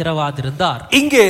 திறவாதிருந்தார். இங்கே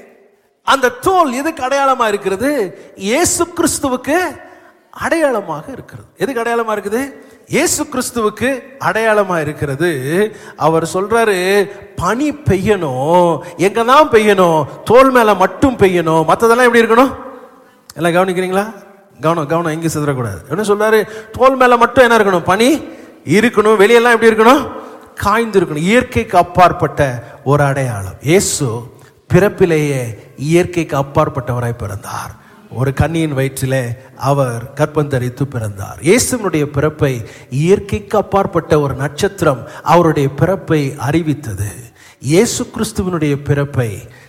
அந்த தோல் எதுக்கு அடையாளமா இருக்கிறது? இயேசு கிறிஸ்துவுக்கு அடையாளமாக இருக்கிறது. எதுக்கு அடையாளமா இருக்குது? இயேசு கிறிஸ்துவுக்கு அடையாளமா இருக்கிறது. அவர் சொல்றாரு, பனி பெய்யணும், எங்க தான் பெய்யணும்? தோல் மேல மட்டும் பெய்யணும், மற்றதெல்லாம் எப்படி இருக்கணும்? எல்லாம் கவனிக்கிறீங்களா? கவனம் எங்க சிதறக்கூடாது. என்ன சொல்றாரு? தோல் மேல மட்டும் என்ன இருக்கணும்? பனி இருக்கணும், வெளியெல்லாம் எப்படி இருக்கணும்? காய்ந்து இருக்கணும். இயற்கைக்கு அப்பாற்பட்ட ஒரு அடையாளம். இயேசு பிறப்பிலேயே இயற்கைக்கு அப்பாற்பட்டவராய் பிறந்தார். ஒரு கன்னியின் வயிற்றிலே அவர் கர்ப்பந்தரித்து பிறந்தார். இயேசுவினுடைய பிறப்பை இயற்கைக்கு அப்பாற்பட்ட ஒரு நட்சத்திரம் அவருடைய பிறப்பை அறிவித்தது. இயேசு கிறிஸ்துவனுடைய பிறப்பை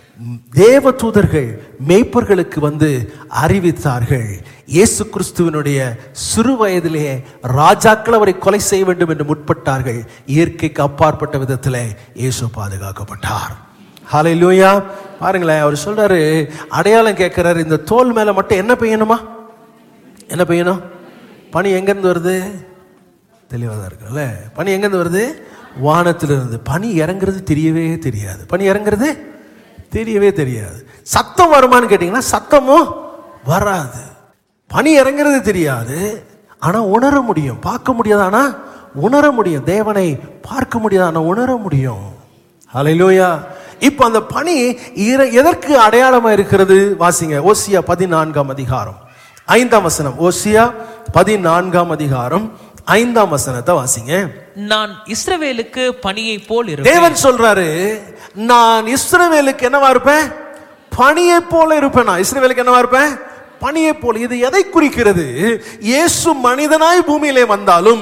தேவ தூதர்கள் மேய்ப்பர்களுக்கு வந்து அறிவித்தார்கள். இயேசு கிறிஸ்துவனுடைய சிறு வயதிலேயே ராஜாக்கள் அவரை கொலை செய்ய வேண்டும் என்று முற்பட்டார்கள். இயற்கைக்கு அப்பாற்பட்ட விதத்திலே இயேசு பாதுகாக்கப்பட்டார். ஹல்லேலூயா. பாருங்களேன், அவர் சொல்றாரு, அடையாளம் கேட்கிறாரு. இந்த தோல் மேல மட்டும் என்ன பெய்யணுமா? என்ன பெய்யணும்? பனி எங்கிருந்து வருது? தெளிவாக தான் இருக்குல்ல. பனி எங்கிருந்து வருது? வானத்திலிருந்து. பனி இறங்குறது தெரியவே தெரியாது. பனி இறங்குறது தெரியவே தெரியாது. சத்தம் வருமானு கேட்டீங்கன்னா சத்தமும் வராது. பனி இறங்குறது தெரியாது, ஆனா உணர முடியும். பார்க்க முடியாது, ஆனா உணர முடியும். தேவனை பார்க்க முடியாது, ஆனா உணர முடியும். ஹல்லேலூயா. இப்ப அந்த பனி எதற்கு அடையாளமா இருக்கிறது? வாசிங்க ஓசியா 14ஆம் அதிகாரம் 5ஆம் வசனம். ஓசியா 14ஆம் அதிகாரம் 5ஆம் வசனத்தை வாசிங்க. நான் இஸ்ரவேலுக்கு பனியை போல் இருப்பேன். தேவன் சொல்றாரு, நான் இஸ்ரவேலுக்கு என்னவா இருப்பேன்? பனியை போல இருப்பேன். நான் இஸ்ரவேலுக்கு என்னவா இருப்பேன்? பனியை போல. இது எதை குறிக்கிறது? இயேசு மனிதனாய் பூமியிலே வந்தாலும்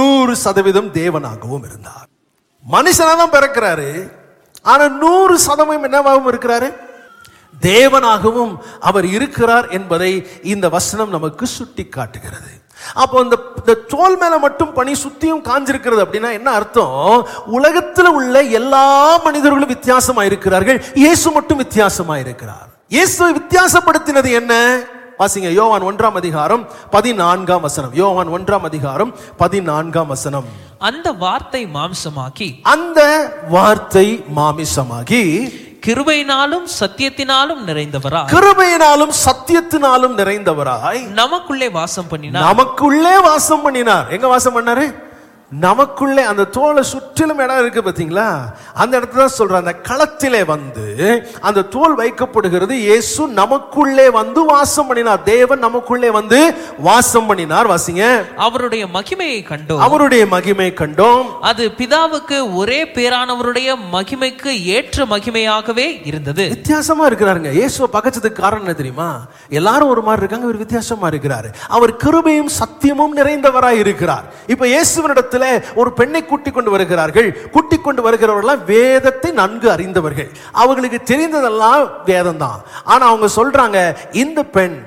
100% தேவனாகவும் இருந்தார். மனுஷனா தான் பிறக்கிறாரு, ஆனா 100% என்னவாகவும் இருக்கிறாரு? தேவனாகவும் அவர் இருக்கிறார் என்பதை இந்த வசனம் நமக்கு சுட்டி காட்டுகிறது. அப்போ இந்த தோல் மேல மட்டும் பனி சுத்தியும் காஞ்சிருக்கிறது அப்படின்னா என்ன அர்த்தம்? உலகத்தில் உள்ள எல்லா மனிதர்களும் வித்தியாசமா இருக்கிறார்கள், இயேசு மட்டும் வித்தியாசமா இருக்கிறார். இயேசுவை வித்தியாசப்படுத்தினது என்ன? வாசிங்க யோவான் 1ஆம் அதிகாரம் 14ஆம் வசனம். யோவான் 1ஆம் அதிகாரம் 14ஆம் வசனம். அந்த வார்த்தை மாம்சமாகி, அந்த வார்த்தை மாமிசமாகி கிருபையினாலும் சத்தியத்தினாலும் நிறைந்தவராய், கிருபையினாலும் சத்தியத்தினாலும் நிறைந்தவராய் நமக்குள்ளே வாசம் பண்ணினார். நமக்குள்ளே வாசம் பண்ணினார். எங்க வாசம் பண்ணாரு? நமக்குள்ளே. அந்த தோலை சுற்றிலும் இடம் இருக்கு பாத்தீங்களா? அந்த இடத்துல தான் சொல்ற, அந்த களத்திலே வந்து அந்த தோல் வைக்கப்படுகிறது. இயேசு நமக்குள்ளே வந்து வாசம் பண்ணினார். தேவன் நமக்குள்ளே வந்து வாசம் பண்ணினார். வாசிங்க. அவருடைய மகிமையை கண்டோம். அவருடைய மகிமை கண்டோம். அது பிதாவுக்கு ஒரே பேரானவருடைய மகிமைக்கு ஏற்ற மகிமையாகவே இருந்தது. வித்தியாசமா இருக்கிறாருங்க. இயேசுவை பகச்சதுக்கு காரணம் என்ன தெரியுமா? எல்லாரும் ஒரு மாதிரி இருக்காங்க, இவர் வித்தியாசமா இருக்கிறாரு. அவர் கிருபையும் சத்தியமும் நிறைந்தவராய் இருக்கிறார். இப்ப இயேசுவினிடத்தில் ஒரு பெண்ணை கூட்டிக் கொண்டு வருகிறார்கள். கூட்டிக் கொண்டு வருகிறவர்கள் வேதத்தை நன்கு அறிந்தவர்கள். அவர்களுக்கு தெரிந்ததெல்லாம் வேதம் தான். ஆனா அவங்க சொல்றாங்க, இந்த பெண்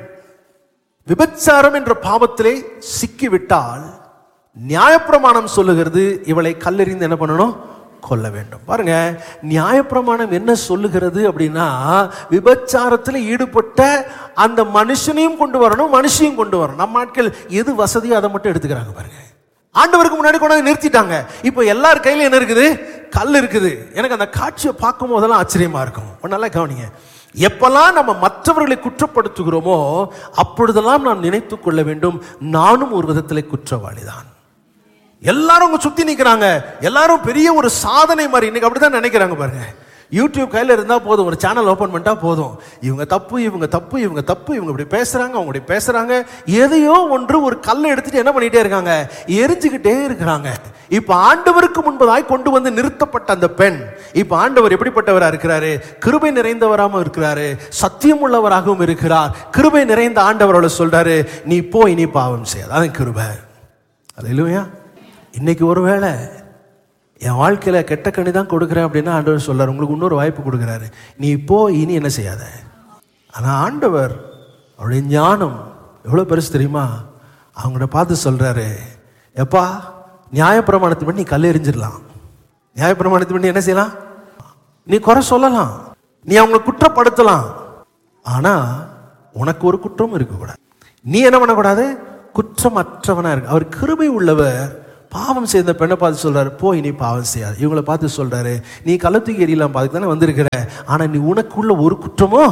விபச்சாரம் என்ற பாவத்திலே சிக்கிவிட்டால் நியாயப்பிரமாணம் சொல்லுகிறது, இவளை கல்லெறிந்து என்ன பண்ணணும்? கொல்ல வேண்டும். பாருங்க, நியாயப்பிரமாணம் என்ன சொல்லுகிறது அப்படின்னா, விபச்சாரத்தில் ஈடுபட்ட அந்த மனுஷனையும் கொண்டு வரணும், மனுஷையும் கொண்டு வரணும். நம்ம ஆட்கள் எது வசதியோ அதை மட்டும் எடுத்துக்கிறாங்க. பாருங்க, ஆண்டவருக்கு முன்னாடி கொண்டாந்து நிறுத்திட்டாங்க. இப்போ எல்லார் கையில என்ன இருக்குது? கல் இருக்குது. எனக்கு அந்த காட்சியை பார்க்கும் போதெல்லாம் ஆச்சரியமா இருக்கும். நல்லா கவனிங்க. எப்பெல்லாம் நம்ம மற்றவர்களை குற்றப்படுத்துகிறோமோ அப்பொழுதெல்லாம் நாம் நினைத்துக் கொள்ள வேண்டும், நானும் ஒரு விதத்தில் குற்றவாளிதான். எல்லாரும் உங்க சுத்தி நிக்கிறாங்க, எல்லாரும் பெரிய ஒரு சாதனை மாதிரி இன்னைக்கு அப்படிதான் நினைக்கிறாங்க. பாருங்க, யூடியூப் கையில் இருந்தால் போதும், ஒரு சேனல் ஓப்பன் பண்ணிட்டா போதும், இவங்க தப்பு இவங்க தப்பு இவங்க தப்பு, இவங்க இப்படி பேசுறாங்க அவங்க இப்படி பேசுறாங்க, எதையோ ஒன்று ஒரு கல்லை எடுத்துட்டு என்ன பண்ணிட்டே இருக்காங்க? எரிஞ்சுக்கிட்டே இருக்கிறாங்க. இப்ப ஆண்டவருக்கு முன்பதாய் கொண்டு வந்து நிறுத்தப்பட்ட அந்த பெண், இப்ப ஆண்டவர் எப்படிப்பட்டவராக இருக்கிறாரு? கிருபை நிறைந்தவராகவும் இருக்கிறாரு, சத்தியம் உள்ளவராகவும் இருக்கிறார். கிருபை நிறைந்த ஆண்டவரோட சொல்றாரு, நீ போய் இனி பாவம் செய்யாது. அதான் கிருபை. அல்லேலூயா. இன்னைக்கு ஒருவேளை என் வாழ்க்கையில கெட்ட கனி தான் கொடுக்குறேன் அப்படின்னா ஆண்டவர் சொல்றாரு, உங்களுக்கு இன்னொரு வாய்ப்பு கொடுக்குறாரு, நீ இப்போ இனி என்ன செய்யாத. ஆனா ஆண்டவர் அவருடைய ஞானம் எவ்வளவு பெருசு தெரியுமா? அவங்கள பார்த்து சொல்றாரு, எப்பா நியாயப்பிரமாணத்தை பண்ணி நீ கல் எறிஞ்சிடலாம், நியாயப்பிரமாணத்தை பண்ணி என்ன செய்யலாம்? நீ குறை சொல்லலாம், நீ அவங்களை குற்றப்படுத்தலாம், ஆனா உனக்கு ஒரு குற்றம் இருக்கக்கூடாது. நீ என்ன பண்ணக்கூடாது? குற்றமற்றவனா இருக்கு. அவர் கிருபை உள்ளவர், பாவம் செய்த பெண்ணை பார்த்து சொல்றாரு, போய் நீ பாவம் செய்யாது. இவங்களை பார்த்து சொல்றாரு, நீ கள்ளத்தூக்கி எரியலாம் பார்த்து தானே வந்திருக்கிற, ஆனா நீ உனக்குள்ள ஒரு குற்றமோ.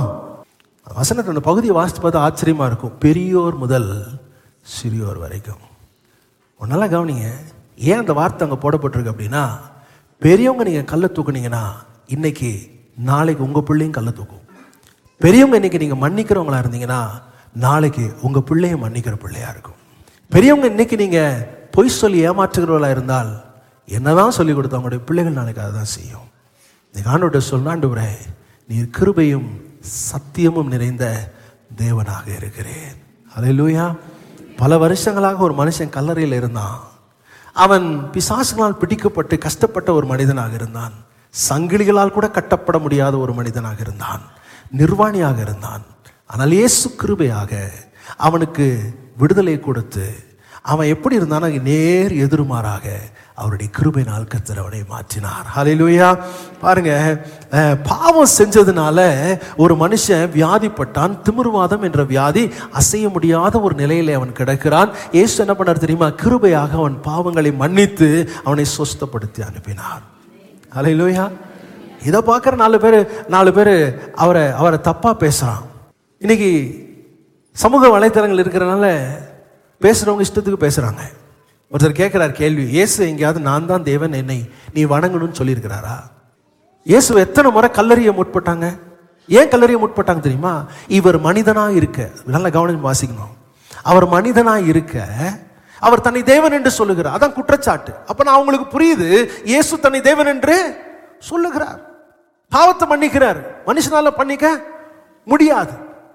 வசனத்தை அந்த பகுதியை வாசித்து பார்த்தா ஆச்சரியமா இருக்கும். பெரியோர் முதல் சிறியோர் வரைக்கும். நல்லா கவனிங்க, ஏன் அந்த வார்த்தை அங்கே போடப்பட்டிருக்கு அப்படின்னா, பெரியவங்க நீங்கள் கல்லை தூக்குனீங்கன்னா இன்னைக்கு நாளைக்கு உங்கள் பிள்ளையும் கல்லை தூக்கும். பெரியவங்க இன்னைக்கு நீங்கள் மன்னிக்கிறவங்களா இருந்தீங்கன்னா நாளைக்கு உங்கள் பிள்ளையும் மன்னிக்கிற பிள்ளையா இருக்கும். பெரியவங்க இன்னைக்கு நீங்கள் பொய் சொல்லி ஏமாற்றுகிறவர்களா இருந்தால் என்னதான் சொல்லி கொடுத்தா உங்களுடைய பிள்ளைகள் நாளைக்கு அதை தான் செய்யும். இன்னைக்கு ஆண்டவர்கிட்ட சொன்ன, ஆண்டவரே நீர் கிருபையும் சத்தியமும் நிறைந்த தேவனாக இருக்கிறேன். அல்லேலூயா. பல வருஷங்களாக ஒரு மனுஷன் கல்லறையில் இருந்தான். அவன் பிசாசுகளால் பிடிக்கப்பட்டு கஷ்டப்பட்ட ஒரு மனிதனாக இருந்தான். சங்கிலிகளால் கூட கட்டப்பட முடியாத ஒரு மனிதனாக இருந்தான். நிர்வாணியாக இருந்தான். ஆனால் இயேசு கிருபையாக அவனுக்கு விடுதலை கொடுத்து அவன் எப்படி இருந்தான், நேர் எதிர்மாறாக அவருடைய கிருபையினால் கர்த்தர் அவனை மாற்றினார். ஹல்லேலூயா. பாருங்க, பாவம் செஞ்சதுனால ஒரு மனுஷன் வியாதிப்பட்டான். திமிர்வாதம் என்ற வியாதி, அசைய முடியாத ஒரு நிலையிலே அவன் கிடக்கிறான். இயேசு என்ன பண்ணார் தெரியுமா? கிருபையாக அவன் பாவங்களை மன்னித்து அவனை சுஸ்தப்படுத்தி அனுப்பினார். ஹல்லேலூயா. இதை பார்க்குற நாலு பேர் அவரை தப்பா பேசுறான். இன்னைக்கு சமூக வலைத்தளங்கள் இருக்கிறனால பேசுறவங்க இஷ்டத்துக்கு பேசுறாங்க. ஒருத்தர் கேட்கிறார் கேள்வி, இயேசு எங்கேயாவது நான் தான் தேவன் என்னை நீ வணங்கணும்னு சொல்லியிருக்கிறாரா? இயேசு எத்தனை முறை கல்லறிய முற்பட்டாங்க? ஏன் கல்லறிய முற்பட்டாங்க தெரியுமா? இவர் மனிதனா இருக்க, நல்ல கவனம் வாசிக்கணும், அவர் மனிதனா இருக்க அவர் தன்னை தேவன் என்று சொல்லுகிறார். அதான் குற்றச்சாட்டு. அப்ப நான் உங்களுக்கு புரியுது, இயேசு தன்னை தேவன் என்று சொல்லுகிறார். பாவத்தை மன்னிக்கிறார், மனுஷனால பண்ணிக்க முடியாது.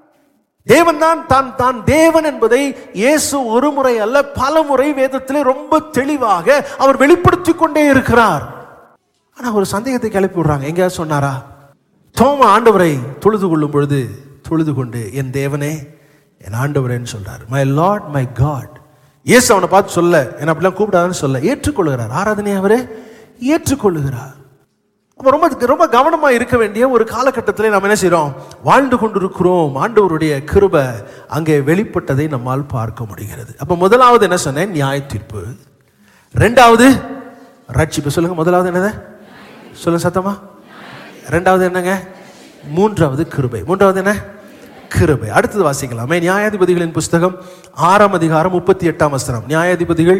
தேவன் தான் தேவன் என்பதை இயேசு ஒரு முறை அல்ல பல முறை வேதத்திலே ரொம்ப தெளிவாக அவர் வெளிப்படுத்திக் கொண்டே இருக்கிறார். ஆனா ஒரு சந்தேகத்தை கிளப்பி விடுறாங்க. எங்கேயாவது சொன்னாரா? தோமா ஆண்டவரை தொழுது கொள்ளும் பொழுது தொழுது கொண்டு என் தேவனே என் ஆண்டவரேன்னு சொல்றாரு. My Lord my God. இயேசு அவனை பார்த்து சொல்ல, என்ன அப்படிலாம் கூப்பிடாதுன்னு சொல்ல, ஏற்றுக்கொள்கிறார். ஆராதனை அவரே ஏற்றுக்கொள்ளுகிறார். ரொம்ப ரொம்ப கவனமா இருக்க வேண்டிய ஒரு காலகட்டத்தில் நாம் என்ன செய்யறோம்? வாழ்ந்து கொண்டிருக்கிறோம். ஆண்டவருடைய கிருபை அங்கே வெளிப்பட்டதை நம்மால் பார்க்க முடிகிறது. அப்ப முதலாவது என்ன சொன்னேன்? நியாய தீர்ப்பு. இரண்டாவது ரட்சிப்பு. சொல்லுங்க, முதலாவது என்னது? சொல்லுங்க சத்தமா. இரண்டாவது என்னங்க? மூன்றாவது கிருபை. மூன்றாவது என்ன? கிருபை. அடுத்தது வாசிக்கலாமே. நியாயாதிபதிகளின் புஸ்தகம் 6ஆம் அதிகாரம் 38ஆம் வசனம். நியாயாதிபதிகள்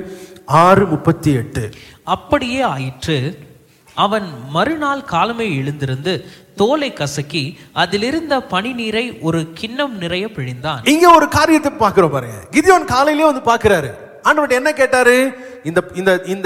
6:38. அப்படியே ஆயிற்று. அவன் மறுநாள் காலமே எழுந்திருந்து தோலை கசக்கி அதிலிருந்த பனி நீரை ஒரு கிண்ணம் நிறைய பிழிந்தான். இங்க ஒரு காரியத்தை பார்க்கிறோம் பாருங்க. கிதியோன் காலையிலே வந்து பார்க்கிறாரு. ஆண்டவர்ட்ட என்ன கேட்டாரு? இந்த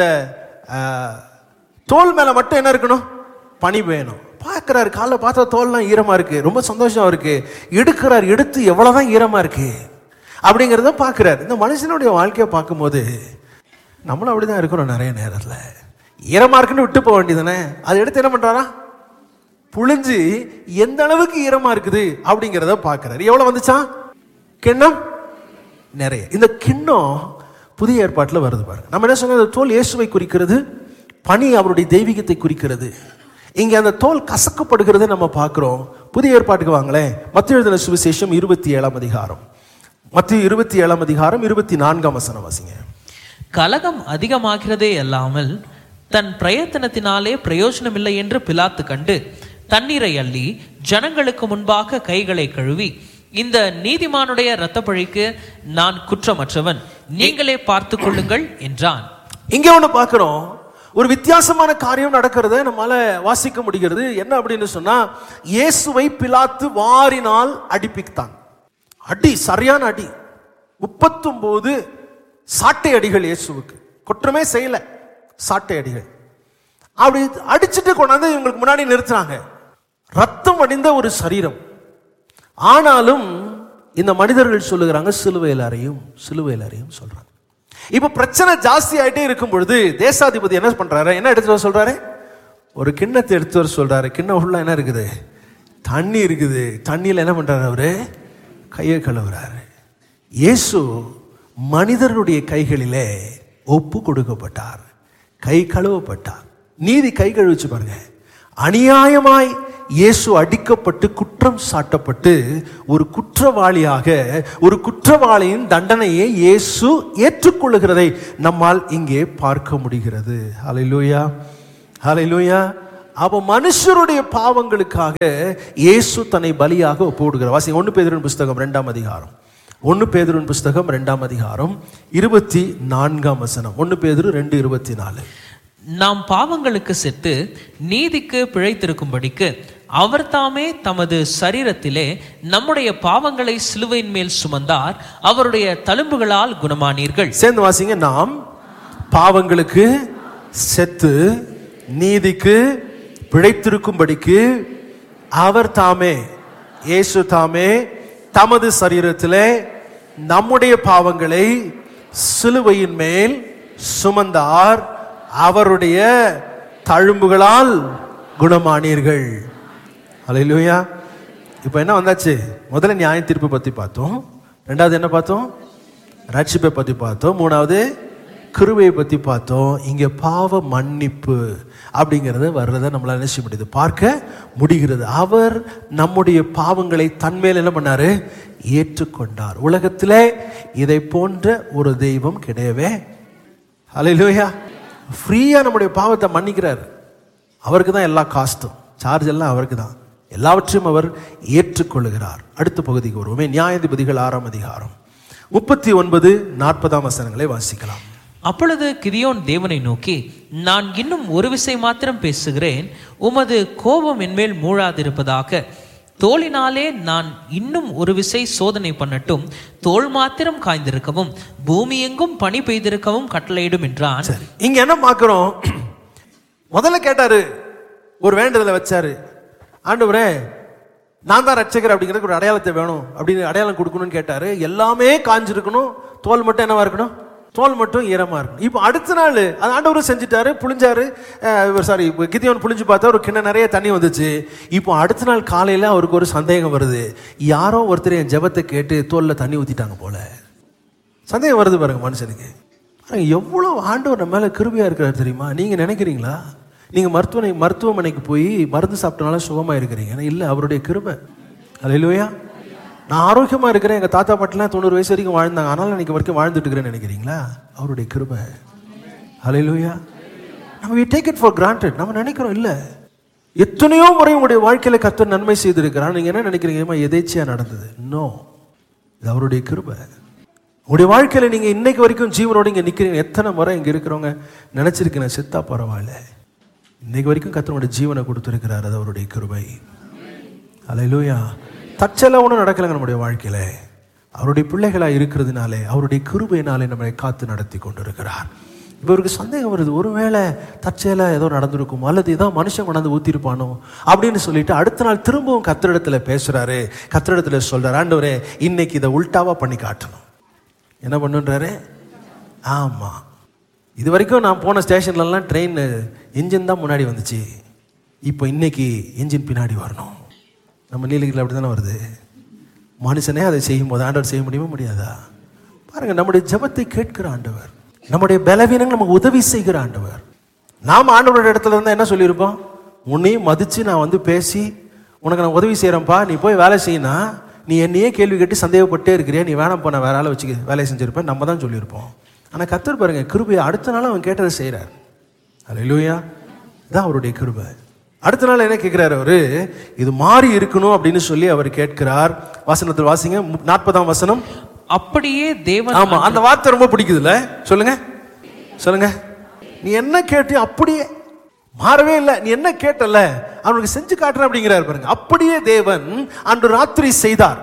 தோல் மேல மட்டும் என்ன இருக்கணும்? பனி வேணும். பார்க்கிறாரு, காலைல பார்த்தா தோல்லாம் ஈரமா இருக்கு, ரொம்ப சந்தோஷமா இருக்கு. எடுக்கிறார், எடுத்து எவ்வளவுதான் ஈரமா இருக்கு அப்படிங்கிறத பார்க்கிறார். இந்த மனுஷனுடைய வாழ்க்கையை பார்க்கும்போது நம்மளும் அப்படிதான் இருக்கிறோம். நிறைய நேரத்தில் ஈரமா இருக்குன்னு விட்டு போக வேண்டியதானே, அதை எடுத்து என்ன பண்றாரா? புழிஞ்சு எந்த அளவுக்கு ஈரமா இருக்குது அப்படிங்கிறத பார்க்கிறாரு. எவ்வளவு வந்துச்சா? கிண்ணம் நிறைய. இந்த கிண்ணம் புதிய ஏற்பாட்டில் வருது பாருங்க. நம்ம என்ன சொன்ன, தோல் இயேசுவை குறிக்கிறது, பனி அவருடைய தெய்வீகத்தை குறிக்கிறது. இங்க அந்த தோல் கசக்கப்படுகிறத நம்ம பார்க்கிறோம். புதிய ஏற்பாட்டுக்கு வாங்களேன். மத்தேயு எழுதின சுவிசேஷம் 27ஆம் அதிகாரம். மத்தேயு 27ஆம் அதிகாரம் 24ஆம் வசனம் வாசிங்க. கலகம் அதிகமாகிறதே அல்லாமல் தன் பிரயத்தனத்தினாலே பிரயோஜனமில்லை என்று பிலாத்து கண்டு தண்ணீரை அள்ளி ஜனங்களுக்கு முன்பாக கைகளை கழுவி, இந்த நீதிமானுடைய இரத்தப்பழிக்கு நான் குற்றமற்றவன், நீங்களே பார்த்து கொள்ளுங்கள் என்றான். இங்க ஒண்ணு பார்க்கிறோம், ஒரு வித்தியாசமான காரியம் நடக்கிறத நம்மால வாசிக்க முடிகிறது. என்ன அப்படின்னு சொன்னா, இயேசுவை பிலாத்து வாரினால் அடிப்பித்தான். அடி, சரியான அடி. 39 சாட்டை அடிகள் இயேசுவுக்கு. குற்றமே செய்யல, சாட்டை அடிகள். அப்படி அடிச்சுட்டு கொண்டாந்து இவங்களுக்கு முன்னாடி நிறுத்துறாங்க. ரத்தம் வடிந்த ஒரு சரீரம். ஆனாலும் இந்த மனிதர்கள் சொல்லுகிறாங்க, சிலுவையில் அறையும், சிலுவையில் அறையும் சொல்றாங்க. இப்ப பிரச்சனை ஜாஸ்தி ஆயிட்டே இருக்கும் பொழுது தேசாதிபதி என்ன பண்றாரு? என்ன எடுத்து வர சொல்றாரு? ஒரு கிண்ணத்தை எடுத்து வர சொல்றாரு. கிண்ணம் உள்ள என்ன இருக்குது? தண்ணி இருக்குது. தண்ணியில என்ன பண்றாரு? அவரு கையை கழுவுறாரு. இயேசு மனிதர்களுடைய கைகளிலே ஒப்பு கொடுக்கப்பட்டார், கை கழுவப்பட்டார். நீதி கை கழுவிச்சு பாருங்க. அநியாயமாய் இயேசு அடிக்கப்பட்டு குற்றம் சாட்டப்பட்டு ஒரு குற்றவாளியாக, ஒரு குற்றவாளியின் தண்டனையை இயேசு ஏற்றுக்கொள்ளுகிறதை நம்மால் இங்கே பார்க்க முடிகிறது. ஹல்லேலூயா, ஹல்லேலூயா. அப்ப மனுஷருடைய பாவங்களுக்காக இயேசு தன்னை பலியாக ஒப்புவிடுகிறார். வாசிங்க 1 பேதுருவின் புஸ்தகம் 2ஆம் அதிகாரம். 1 பேதுருவின் புஸ்தகம் 2ஆம் அதிகாரம் 24ஆம் வசனம். 1 பேதுரு 2:24. நாம் பாவங்களுக்கு செத்து நீதிக்கு பிழைத்திருக்கும்படிக்கு அவர் தாமே தமது சரீரத்திலே நம்முடைய பாவங்களை சிலுவையின் மேல் சுமந்தார், அவருடைய தழும்புகளால் குணமானீர்கள். சேர்ந்து வாசிங்க. நாம் பாவங்களுக்கு செத்து நீதிக்கு பிழைத்திருக்கும்படிக்கு அவர் தாமே, இயேசு தாமே தமது சரீரத்திலே நம்முடைய பாவங்களை சிலுவையின் மேல் சுமந்தார், அவருடைய தழும்புகளால் குணமானீர்கள். ஹல்லேலூயா. இப்போ என்ன வந்தாச்சு? முதல்ல நியாய தீர்ப்பு பத்தி பார்த்தோம், ரெண்டாவது என்ன பார்த்தோம்? ரட்சிப்பை பத்தி பார்த்தோம், மூணாவது கிருபையை பத்தி பார்த்தோம். இங்க பாவ மன்னிப்பு அப்படிங்கிறது வர்றதை நம்மளால நினைச்சு முடியுது, பார்க்க முடிகிறது. அவர் நம்முடைய பாவங்களை தன்மேல் என்ன பண்ணாரு? ஏற்றுக்கொண்டார். உலகத்திலே இதை போன்ற ஒரு தெய்வம் கிடையவே. ஹல்லேலூயா. ஃப்ரீயா நம்முடைய பாவத்தை மன்னிக்கிறார். அவருக்கு தான் எல்லா காஸ்டும், சார்ஜ் எல்லாம் அவருக்கு தான். எல்லாவற்றையும் அவர் ஏற்றுக்கொள்ளுகிறார். அடுத்த பகுதிக்கு வருவோமே. நியாயாதிபதிகள் 6ஆம் அதிகாரம் 39-40 வசனங்களை வாசிக்கலாம். அப்பொழுது கிதியோன் தேவனை நோக்கி, நான் இன்னும் ஒரு விசை மாத்திரம் பேசுகிறேன், உமது கோபம் என்மேல் மூழாதிருப்பதாக. தோளினாலே நான் இன்னும் ஒரு விசை சோதனை பண்ணட்டும், தோல் மாத்திரம் காய்ந்திருக்கவும் பூமி எங்கும் பனி பெய்திருக்கவும் கட்டளையிடும் என்றான். இங்க என்ன பார்க்கிறோம்? முதல்ல கேட்டாரு, ஒரு வேண்டுதலை வச்சாரு. ஆண்டவரே, நான் தான் ரட்சகர் அப்படிங்கிறதுக்கு ஒரு அடையாளத்தை வேணும் அப்படின்னு அடையாளம் கொடுக்கணும்னு கேட்டாரு. எல்லாமே காஞ்சிருக்கணும், தோல் மட்டும் என்னவா இருக்கணும்? தோல் மட்டும் ஈரமா இருக்கணும். இப்போ அடுத்த நாள் அது ஆண்டவரும் செஞ்சுட்டாரு, புளிஞ்சாரு. கிதியோன் புளிஞ்சு பார்த்தா ஒரு கிண்ண நிறைய தண்ணி வந்துச்சு. இப்போ அடுத்த நாள் காலையில அவருக்கு ஒரு சந்தேகம் வருது. யாரோ ஒருத்தர் என் ஜெபத்தை கேட்டு தோல்ல தண்ணி ஊத்திட்டாங்க போல. சந்தேகம் வருது பாருங்க மனுஷனுக்கு. எவ்வளவு ஆண்டவர் நம்ம மேல கிருபையா இருக்கிறார் தெரியுமா? நீங்க நினைக்கிறீங்களா நீங்க மருத்துவமனைக்கு போய் மருந்து சாப்பிட்டனால சுகமா இருக்கிறீங்க? இல்ல, அவருடைய கிருபை. ஹல்லேலூயா. நான் ஆரோக்கியமா இருக்கிறேன், எங்க தாத்தா பாட்டிலாம் 90 வயசு வரைக்கும் வாழ்ந்தாங்க, ஆனாலும் இன்னைக்கு வரைக்கும் வாழ்ந்துட்டு இருக்கிறேன்னு நினைக்கிறீங்களா? அவருடைய கிருபை. ஹல்லேலூயா. நம்ம we take it for granted. நம்ம நினைக்கிறோம் இல்ல. எத்தனையோ முறை உங்களுடைய வாழ்க்கையில கர்த்தர் நன்மை செய்திருக்கிறார். நீங்க என்ன நினைக்கிறீங்க? எதேச்சியா நடந்தது? நோ, இது அவருடைய கிருபை. உங்களுடைய வாழ்க்கையில நீங்க இன்னைக்கு வரைக்கும் ஜீவனோட இங்க நிக்கிறீங்க. எத்தனை முறை இங்க இருக்கிறவங்க நினைச்சிருக்கேன், செத்தா பரவாயில்ல, இன்னைக்கு வரைக்கும் கர்த்தருடைய ஜீவனை கொடுத்திருக்கிறார். அது அவருடைய கிருபை. ஹல்லேலூயா. தற்செயலா ஒன்றும் நடக்கலைங்க நம்முடைய வாழ்க்கையில. அவருடைய பிள்ளைகளா இருக்கிறதுனாலே, அவருடைய கிருபையினாலே நம்மளை காத்து நடத்தி கொண்டிருக்கிறார். இப்போ இவருக்கு சந்தேகம் வருது, ஒருவேளை தற்செயலா ஏதோ நடந்திருக்கும், அல்லது ஏதோ மனுஷன் கொண்டாந்து ஊத்திருப்பானோ அப்படின்னு சொல்லிட்டு அடுத்த நாள் திரும்பவும் கர்த்தரிடத்துல பேசுறாரு. கர்த்தரிடத்துல சொல்றாரு, ஆண்டவரே இன்னைக்கு இதை உல்டாவா பண்ணி காட்டணும். என்ன பண்ணுன்றாரு? ஆமா, இது வரைக்கும் நான் போன ஸ்டேஷன்லாம் ட்ரெயின் இன்ஜின் தான் முன்னாடி வந்துச்சு, இப்போ இன்னைக்கு இன்ஜின் பின்னாடி வரணும். நம்ம நீலகிரியில் அப்படி தானே வருது. மனுஷனே அதை செய்யும் போது ஆண்டவர் செய்ய முடியுமா? முடியாதா? பாருங்க, நம்முடைய ஜெபத்தை கேட்கிற ஆண்டவர், நம்முடைய பலவீனங்கள் நமக்கு உதவி செய்கிற ஆண்டவர். நாம் ஆண்டவரோட இடத்துல இருந்தால் என்ன சொல்லியிருப்போம்? உன்னையும் மதித்து நான் வந்து பேசி உனக்கு நான் உதவி செய்கிறேன்ப்பா, நீ போய் வேலை செய்யினா, நீ என்னையே கேள்வி கேட்டு சந்தேகப்பட்டே இருக்கிறியா, நீ வேணாம் போன வேற ஆளை வச்சு வேலையை செஞ்சிருப்பேன், நம்ம தான் சொல்லியிருப்போம். ஆனால் கர்த்தர் பாருங்க, கிருபையை அடுத்த நாள் அவன் கேட்டதை செய்கிறார். ஹல்லேலூயா. தான் அவருடைய கிருபை. அடுத்த நாள் என்ன கேட்கிறார் அவரு? இது மாறி இருக்கணும் அப்படின்னு சொல்லி அவர் கேட்கிறார். வசனத்தில் வாசிங்க 40ஆம் வசனம். அப்படியே தேவன். ஆமா, அந்த வார்த்தை ரொம்ப பிடிக்குதுல்ல. சொல்லுங்க சொல்லுங்க. நீ என்ன கேட்டியோ அப்படியே மாறவே இல்லை. நீ என்ன கேட்டல அவனுக்கு செஞ்சு காட்டுறேன் அப்படிங்கிறார் பாருங்க. அப்படியே தேவன் அன்று ராத்திரி செய்தார்.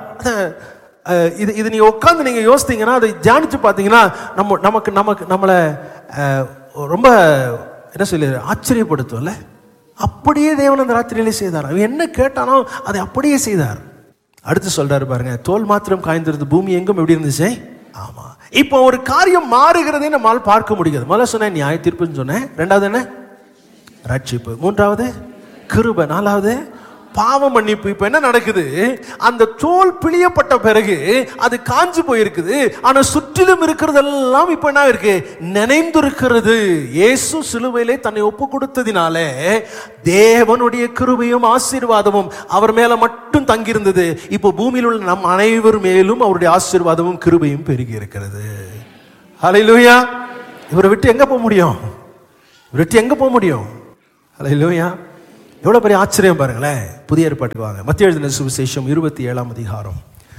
இது நீங்க உட்காந்து நீங்க யோசித்தீங்கன்னா, அதை தியானிச்சு பார்த்தீங்கன்னா நம்மளை ரொம்ப என்ன சொல்லி ஆச்சரியப்படுத்தும்ல. அப்படியே தேவன் அந்த ராத்திரியிலே செய்தார். அவன் என்ன கேட்டானோ அதை அப்படியே செய்தார். அடுத்து சொல்றாரு பாருங்க, தோல் மாத்திரம் காய்ந்திருந்து பூமி எங்கும் எப்படி இருந்துச்சு? ஆமா. இப்போ ஒரு காரியம் மாறுகிறதே நம்மால் பார்க்க முடியாது. முதல்ல சொன்னேன் நியாய தீர்ப்புன்னு சொன்னேன், ரெண்டாவது என்ன? ரட்சிப்பு, மூன்றாவது கிருபை, நாலாவது பாவ மன்னிப்பு. இப்ப என்ன நடக்குது? அந்த தோல் பிழியப்பட்ட பிறகு அது காஞ்சு போயிருக்குது. ஆனா சுற்றிலும் இருக்கிறதெல்லாம் இப்ப என்ன இருக்கு? நினைந்திருக்கிறது. இயேசு சிலுவையிலே தன்னை ஒப்பு கொடுத்ததினாலே தேவனுடைய கிருபையும் ஆசீர்வாதமும் அவர் மேல மட்டும் தங்கியிருந்தது. இப்போ பூமியில் உள்ள நம் அனைவர் மேலும் அவருடைய ஆசீர்வாதமும் கிருபையும் பெருகி இருக்கிறது. ஹல்லேலூயா. இவரை விட்டு எங்க போக முடியும்? விட்டு எங்க போக முடியும்? ஹல்லேலூயா. எவ்வளவு பெரிய ஆச்சரியம் பாருங்களேன். புதிய ஏற்பாட்டுக்கு வாங்க. மத்தேயு எழுதின சுவிசேஷம் 27ஆம் அதிகாரம்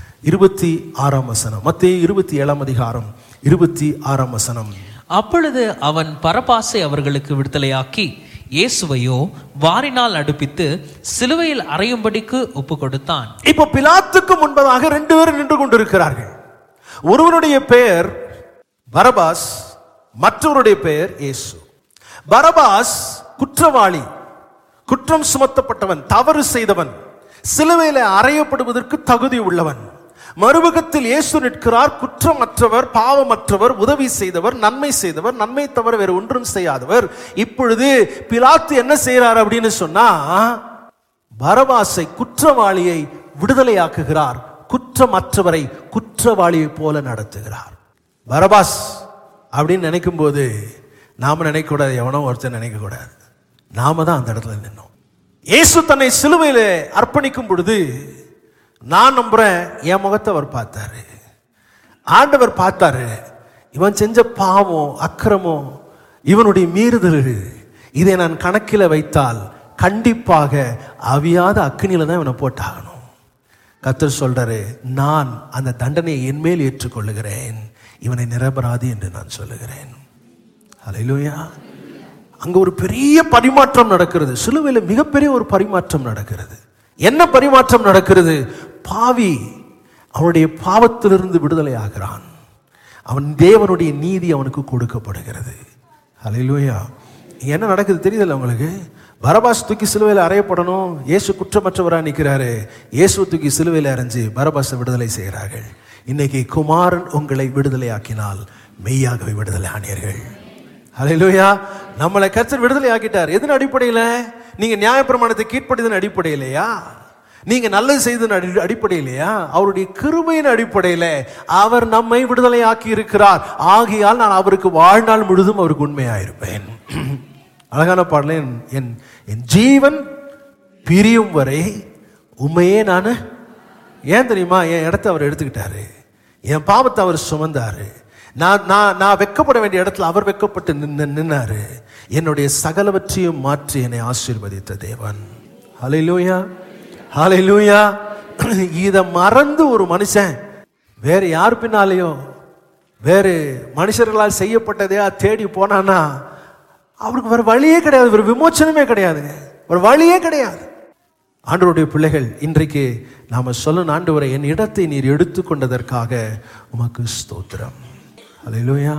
26ஆம் வசனம். மத்தேயு 27ஆம் அதிகாரம் 26ஆம் வசனம். அப்பொழுது அவன் பரபாசை அவர்களுக்கு விடுதலையாக்கி இயேசுவையோ வாரினால் அடுப்பித்து சிலுவையில் அறையும்படிக்கு ஒப்பு கொடுத்தான். இப்போ பிலாத்துக்கு முன்பதாக 2 பேர் நின்று கொண்டிருக்கிறார்கள். ஒருவருடைய பெயர் பரபாஸ், மற்றவருடைய பெயர் இயேசு. பரபாஸ் குற்றவாளி, குற்றம் சுமத்தப்பட்டவன், தவறு செய்தவன், சிலுவையில அறையப்படுவதற்கு தகுதி உள்ளவன். மறுபக்கத்தில் இயேசு நிற்கிறார், குற்றமற்றவர், பாவமற்றவர், உதவி செய்தவர், நன்மை செய்தவர், நன்மை தவிர வேறு ஒன்றும் செய்யாதவர். இப்பொழுது பிலாத்து என்ன செய்யறார் அப்படின்னு சொன்னா, பரபாசை குற்றவாளியை விடுதலையாக்குகிறார், குற்றமற்றவரை குற்றவாளியை போல நடத்துகிறார். பரபாஸ் அப்படின்னு நினைக்கும் போது நாம நினைக்க கூடாது, எவனோ ஒருத்தர் நினைக்க கூடாது, நாம தான் அந்த இடத்துல நின்னோம். இயேசு தன்னை சிலுவையில அர்ப்பணிக்கும் பொழுது நான் நம்புறேன், என் முகத்தை அவர் பார்த்தாரு, ஆண்டவர் பார்த்தாரு. இவன் செஞ்ச பாவம், அக்கிரமம், இவனுடைய மீறுதல், இதை நான் கணக்கில் வைத்தால் கண்டிப்பாக அவியாத அக்கினியில தான் இவனை போட்டாகணும். கர்த்தர் சொல்றாரு, நான் அந்த தண்டனையை என்மேல் ஏற்றுக்கொள்ளுகிறேன், இவனை நிரபராதி என்று நான் சொல்லுகிறேன். ஹல்லேலூயா. அங்க ஒரு பெரிய பரிமாற்றம் நடக்கிறது. சிலுவையில மிகப்பெரிய ஒரு பரிமாற்றம் நடக்கிறது. என்ன பரிமாற்றம் நடக்கிறது? பாவி அவனுடைய பாவத்திலிருந்து விடுதலை ஆகிறான். அவன் தேவனுடைய நீதி அவனுக்கு கொடுக்கப்படுகிறது. ஹல்லேலூயா. என்ன நடக்குது தெரியுதுல்ல உங்களுக்கு? பரபாஸ் தூக்கி சிலுவையில் அறையப்படணும், இயேசு குற்றமற்றவரா நிற்கிறாரு. இயேசு தூக்கி சிலுவையில் அறைஞ்சு பரபாஸை விடுதலை செய்கிறார்கள். இன்னைக்கு குமாரன் உங்களை விடுதலை ஆக்கினால் மெய்யாகவே விடுதலை ஆனீர்கள். ஹல்லேலூயா. நம்மளை கர்த்தர் விடுதலை ஆக்கிட்டார். எதன் அடிப்படையில்? நீங்க நியாயப்பிரமாணத்தை கீழ்ப்படிதன் அடிப்படையிலையா? நீங்க நல்லது செய்ததன் அடிப்படையிலையா? அவருடைய கிருபையின் அடிப்படையில் அவர் நம்மை விடுதலை ஆக்கி இருக்கிறார். ஆகையால் நான் அவருக்கு வாழ்நாள் முழுதும் அவருக்கு உண்மையாயிருப்பேன். அழகான பாடல, என் ஜீவன் பிரியும் வரை உண்மையே நான். ஏன் தெரியுமா? என் இடத்தை அவர் எடுத்துக்கிட்டாரு, என் பாவத்தை அவர் சுமந்தாரு. நான் வெக்கப்பட வேண்டிய இடத்துல அவர் வெக்கப்பட்டு நின்னாரு. என்னுடைய சகலவற்றையும் மாற்றி என்னை ஆசீர்வதித்த தேவன். ஹல்லேலூயா, ஹல்லேலூயா. இதை மறந்து ஒரு மனுஷன் வேற யார் பின்னாலேயோ வேறு மனுஷர்களால் செய்யப்பட்டதையா தேடி போனான்னா அவருக்கு வேற வழியே கிடையாது, ஒரு விமோச்சனமே கிடையாதுங்க, ஒரு வழியே கிடையாது. ஆண்டவருடைய பிள்ளைகள், இன்றைக்கு நாம சொல்லணும், ஆண்டவரை என் இடத்தை நீர் எடுத்துக்கொண்டதற்காக உமக்கு ஸ்தோத்திரம். ஹல்லேலூயா.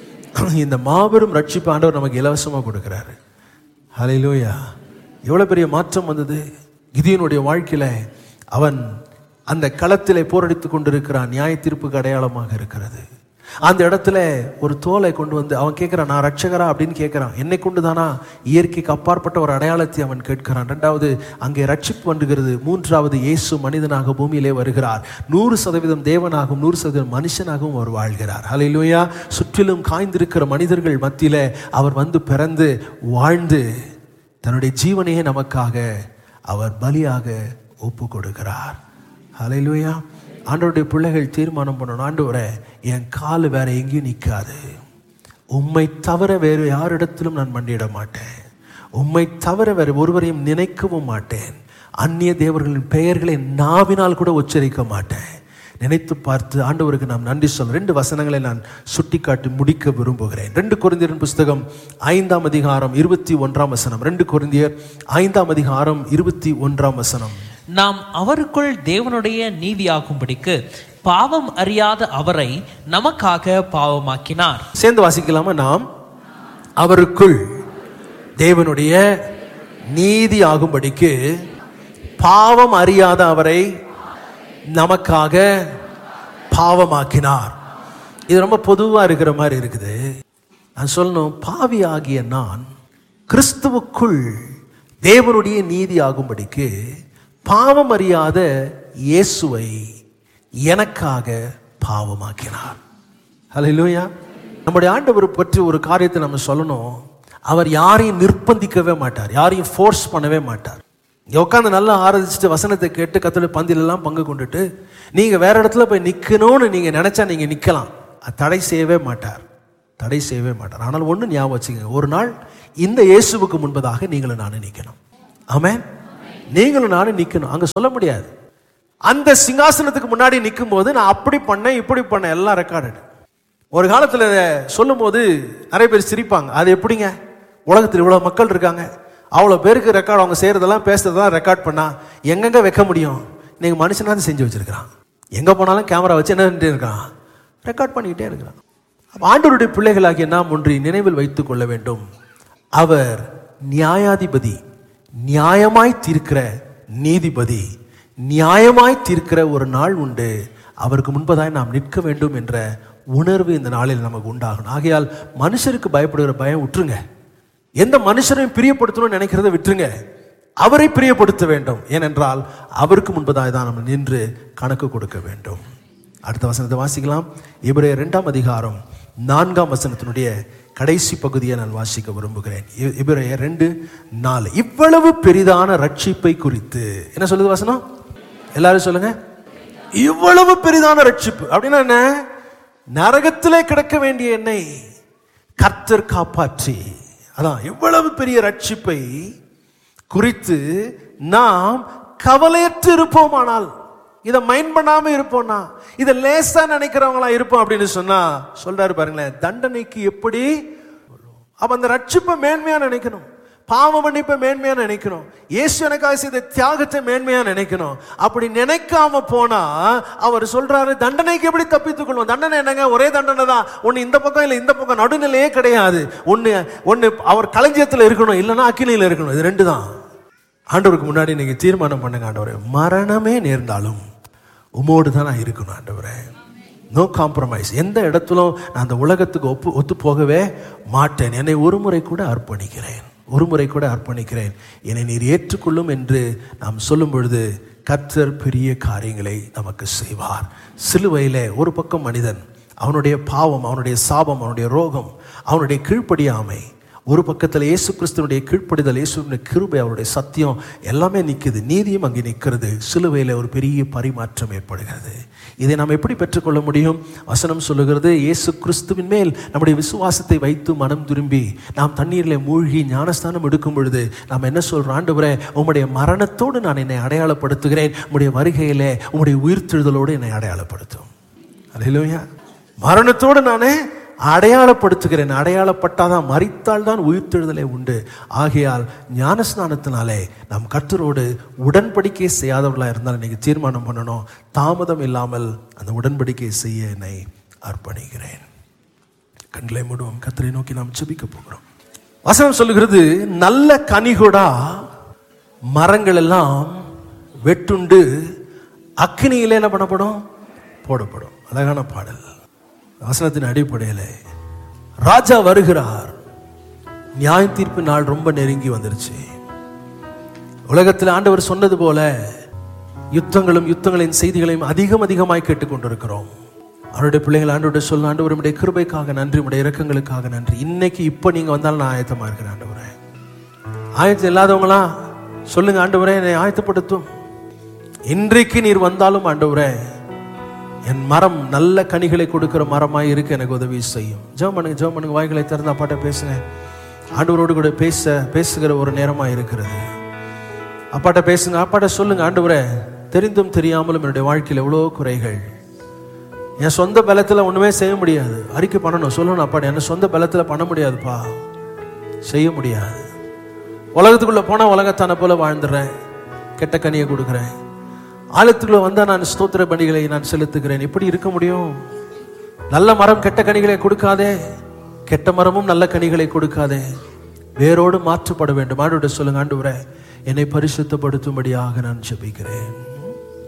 இந்த மாபெரும் ரட்சிப்பு ஆண்டவர் நமக்கு இலவசமா கொடுக்கிறாரு. ஹல்லேலூயா. எவ்வளவு பெரிய மாற்றம் வந்தது கிதியோனுடைய வாழ்க்கையில. அவன் அந்த களத்திலே போரடித்துக் கொண்டிருக்கிறான், நியாய தீர்ப்புக்கு அடையாளமாக இருக்கிறது. அந்த இடத்துல ஒரு தோலை கொண்டு வந்து அவன் கேட்கிறான், நான் ரட்சகரா அப்படின்னு கேட்கிறான். என்னை கொண்டு தானா? இயற்கைக்கு அப்பாற்பட்ட ஒரு அடையாளத்தை அவன் கேட்கிறான். 2வது, அங்கே ரட்சிப்பு வந்துகிறது. 3வது, இயேசு மனிதனாக பூமியிலே வருகிறார். 100% தேவனாகவும் 100% மனுஷனாகவும் அவர் வாழ்கிறார். ஹல்லேலூயா. சுற்றிலும் காய்ந்திருக்கிற மனிதர்கள் மத்தியில அவர் வந்து பிறந்து வாழ்ந்து தன்னுடைய ஜீவனையே நமக்காக அவர் பலியாக ஒப்பு கொடுக்கிறார். ஹல்லேலூயா. ஆண்டவருடைய பிள்ளைகள் தீர்மானம் பண்ணணும், ஆண்டவரே என் கால் வேற எங்கேயும் நிற்காது, உம்மை தவிர வேறு யாரிடத்திலும் நான் மண்டியிட மாட்டேன், உம்மை தவிர வேறு ஒருவரையும் நினைக்கவும் மாட்டேன், அந்நிய தேவர்களின் பெயர்களை நாவினால் கூட உச்சரிக்க மாட்டேன். நினைத்து பார்த்து ஆண்டவருக்கு நாம் நன்றி சொல்ல 2 வசனங்களை நான் சுட்டிக்காட்டி முடிக்க விரும்புகிறேன். 2 கொரிந்தியர் புஸ்தகம் 5ஆம் அதிகாரம் 21ஆம் வசனம். 2 கொரிந்தியர் 5ஆம் அதிகாரம் 21ஆம் வசனம். நாம் அவருக்குள் தேவனுடைய நீதியாகும்படிக்கு பாவம் அறியாத அவரை நமக்காக பாவமாக்கினார். சேர்ந்து வாசிக்கலாமா? நாம் அவருக்குள் தேவனுடைய நீதி ஆகும்படிக்கு பாவம் அறியாத அவரை நமக்காக பாவமாக்கினார். இது ரொம்ப பொதுவா இருக்கிற மாதிரி இருக்குது. நான் சொல்லணும், பாவி ஆகிய நான் கிறிஸ்துவுக்குள் தேவனுடைய நீதி ஆகும்படிக்கு பாவம் அறியாத இயேசுவை எனக்காக பாவமாக்கினார். ஹல்லேலூயா. நம்முடைய ஆண்டவர் பற்றி ஒரு காரியத்தை நம்ம சொல்லணும். அவர் யாரையும் நிர்பந்திக்கவே மாட்டார், யாரையும் ஃபோர்ஸ் பண்ணவே மாட்டார். இங்கே உட்காந்து நல்லா ஆராதிச்சுட்டு வசனத்தை கேட்டு கர்த்தருடைய பந்திலெல்லாம் பங்கு கொண்டுட்டு நீங்கள் வேற இடத்துல போய் நிற்கணும்னு நீங்கள் நினச்சா நீங்கள் நிற்கலாம். தடை செய்யவே மாட்டார், தடை செய்யவே மாட்டார். ஆனால் ஒன்று ஞாபகம் வச்சுக்கோங்க, ஒரு நாள் இந்த இயேசுவுக்கு முன்பதாக நீங்களும் நானும் நிற்கணும். ஆமென். நீங்களும் நானும் நிற்கணும். அங்கே சொல்ல முடியாது. அந்த சிங்காசனத்துக்கு முன்னாடி நிற்கும் போது நான் அப்படி பண்ணேன் இப்படி பண்ணேன் எல்லாம் ரெக்கார்டு. ஒரு காலத்தில் சொல்லும் போது நிறைய பேர் சிரிப்பாங்க. அது எப்படிங்க, உலகத்தில் இவ்வளோ மக்கள் இருக்காங்க, அவ்வளோ பேருக்கு ரெக்கார்டு, அவங்க செய்கிறதெல்லாம் பேசுறதெல்லாம் ரெக்கார்ட் பண்ணா எங்கெங்க வைக்க முடியும்? நீங்கள் மனுஷனாவது செஞ்சு வச்சிருக்கிறான். எங்கே போனாலும் கேமரா வச்சு என்ன பண்ணிட்டே இருக்கான், ரெக்கார்ட் பண்ணிக்கிட்டே இருக்கிறான். ஆண்டவருடைய பிள்ளைகளாகிய நாம் ஒன்றை நினைவில் வைத்துக் கொள்ள வேண்டும். அவர் நியாயாதிபதி, நியாயமாய் தீர்க்கிற நீதிபதி. நியாயமாய் தீர்க்கிற ஒரு நாள் உண்டு. அவருக்கு முன்பதாய் நாம் நிற்க வேண்டும் என்ற உணர்வு இந்த நாளில் நமக்கு உண்டாகணும். ஆகையால் மனுஷருக்கு பயப்படுகிற பயம் விட்டுருங்க. எந்த மனுஷரையும் பிரியப்படுத்தணும்னு நினைக்கிறத விட்டுருங்க. அவரை பிரியப்படுத்த வேண்டும். ஏனென்றால் அவருக்கு முன்பதாய் தான் நம்ம நின்று கணக்கு கொடுக்க வேண்டும். அடுத்த வசனத்தை வாசிக்கலாம். எபிரேயர் 2ஆம் அதிகாரம் 4ஆம் வசனத்தினுடைய கடைசி பகுதியை நான் வாசிக்க விரும்புகிறேன். எபிரேயர் 2:4. இவ்வளவு பெரிதான ரட்சிப்பை குறித்து என்ன சொல்லுது வசனம்? எல்லாரும் சொல்லுங்க. இவ்வளவு பெரிதான ரட்சிப்பு அப்படின்னா என்ன? நரகத்திலே கிடக்க வேண்டிய என்னை கர்த்தர் காப்பாற்றி, அதான் இவ்வளவு பெரிய ரட்சிப்பை குறித்து நாம் கவலையற்று இருப்போமானால், இதை மைண்ட் பண்ணாம இருப்போம்னா, இதை லேசா நினைக்கிறவங்களா இருப்போம் அப்படின்னு சொன்னா சொல்றாரு பாருங்களேன், தண்டனைக்கு எப்படி. அப்ப அந்த ரட்சிப்பை மேன்மையா நினைக்கணும், பாவ மன்னிப்பை மேன்மையா நினைக்கணும், இயேசு எனக்காக செய்த தியாகத்தை மேன்மையா நினைக்கணும். அப்படி நினைக்காம போனா அவர் சொல்றாரு தண்டனைக்கு எப்படி தப்பித்துக் கொள்வோம். தண்டனை என்னங்க? ஒரே தண்டனை தான். ஒன்னு இந்த பக்கம் இல்ல இந்த பக்கம், நடுநிலையே கிடையாது. ஒன்னு அவர் களஞ்சியத்தில் இருக்கணும், இல்லைன்னா அக்கினியில் இருக்கணும். இது ரெண்டு தான். ஆண்டவருக்கு முன்னாடி நீங்க தீர்மானம் பண்ணுங்க, ஆண்டவரே மரணமே நேர்ந்தாலும் உமோடு தான் நான் இருக்கணும் ஆண்டவரே. No compromise. எந்த இடத்திலும் நான் அந்த உலகத்துக்கு ஒத்து போகவே மாட்டேன். என்னை ஒரு முறை கூட அர்ப்பணிக்கிறேன், ஒரு முறை கூட அர்ப்பணிக்கிறேன், என்னை நீர் ஏற்றுக்கொள்ளும் என்று நாம் சொல்லும் பொழுது கர்த்தர் பெரிய காரியங்களை நமக்கு செய்வார். சிலுவையிலே ஒரு பக்கம் மனிதன், அவனுடைய பாவம், அவனுடைய சாபம், அவனுடைய ரோகம், அவனுடைய கீழ்ப்படியாமை, ஒரு பக்கத்தில் இயேசு கிறிஸ்துவனுடைய கீழ்ப்படிதல், இயேசுவின் கிருபை, அவருடைய சத்தியம் எல்லாமே நிற்குது. நீதியும் அங்கே நிற்கிறது. சிலுவையில் ஒரு பெரிய பரிமாற்றம் ஏற்படுகிறது. இதை நாம் எப்படி பெற்றுக்கொள்ள முடியும்? வசனம் சொல்லுகிறது, இயேசு கிறிஸ்துவின் மேல் நம்முடைய விசுவாசத்தை வைத்து மனம் திரும்பி நாம் தண்ணீரில் மூழ்கி ஞானஸ்தானம் எடுக்கும் பொழுது நாம் என்ன சொல்றோம்? ஆண்டவரே உம்முடைய மரணத்தோடு நான் என்னை அடையாளப்படுத்துகிறேன், உம்முடைய வருகையிலே உம்முடைய உயிர்த்தெழுதலோடு என்னை அடையாளப்படுத்தும். அல்லேலூயா. மரணத்தோடு நானே அடையாளப்படுத்துகிறேன். அடையாளப்பட்டாதான், மரித்தால் தான் உயிர்த்தெழுதலே உண்டு. ஆகையால் ஞானஸ்நானத்தினாலே நாம் கர்த்தரோடு உடன்படிக்கை செய்யாதவர்களாக இருந்தால் இன்னைக்கு தீர்மானம் பண்ணணும், தாமதம் இல்லாமல் அந்த உடன்படிக்கை செய்ய என்னை அர்ப்பணிக்கிறேன். கண்களை மூடுவோம். கர்த்தரை நோக்கி நாம் ஜெபிக்க போகிறோம். வசனம் சொல்லுகிறது, நல்ல கனிகொடா மரங்கள் எல்லாம் வெட்டுண்டு அக்கினியிலே என்ன பண்ணப்படும்? போடப்படும். அழகான பாடல். வசனத்தின் அடிப்படையில் ராஜா வருகிறார். நியாய தீர்ப்பு நாள் ரொம்ப நெருங்கி வந்துருச்சு. உலகத்தில் ஆண்டவர் சொன்னது போல யுத்தங்களும் யுத்தங்களின் செய்திகளையும் அதிகமாய் கேட்டுக்கொண்டிருக்கிறோம். அவருடைய பிள்ளைகள் ஆண்டவருடைய சொல்ல, ஆண்டவர் உடைய கிருபைக்காக நன்றி, உடைய இரக்கங்களுக்காக நன்றி. இன்னைக்கு இப்ப நீங்க வந்தாலும் நான் ஆயத்தமா இருக்கிறேன் ஆண்டவரே. ஆயத்தம் இல்லாதவங்களா சொல்லுங்க, ஆண்டவரே என்னை ஆயத்தப்படுத்தும். இன்றைக்கு நீர் வந்தாலும் ஆண்டவரே என் மரம் நல்ல கனிகளை கொடுக்கிற மரமாய் இருக்க எனக்கு உதவி செய்யும். ஜெபம் பண்ணுங்க. வாய்களை திறந்து அப்பாட்ட பேசுங்க. ஆண்டவரோடு கூட பேசுகிற ஒரு நேரமா இருக்கிறது. அப்பாட்ட பேசுங்க. அப்பாட்ட சொல்லுங்க, ஆண்டவரே தெரிந்தும் தெரியாமலும் என்னுடைய வாழ்க்கையில் எவ்வளோ குறைகள், என் சொந்த பலத்தில் ஒண்ணுமே செய்ய முடியாது. அறிக்கை பண்ணணும், சொல்லணும். அப்பாட்ட என்ன சொந்த பலத்தில் பண்ண முடியாதுப்பா, செய்ய முடியாது. உலகத்துக்குள்ள போனா உலகத்தான போல வாழ்ந்துடுறேன், கெட்ட கனியை கொடுக்குறேன். ஆலயத்துக்குள்ள வந்தா நான் ஸ்தோத்திர பணிகளை நான் செலுத்துகிறேன். எப்படி இருக்க முடியும்? நல்ல மரம் கெட்ட கனிகளை கொடுக்காதே, கெட்ட மரமும் நல்ல கனிகளை கொடுக்காதே. வேரோடு மாற்றப்பட வேண்டும். ஆண்டவரே சொல்லுங்க, ஆண்டவரே என்னை பரிசுத்தப்படுத்தும்படியாக நான் ஜெபிக்கிறேன்.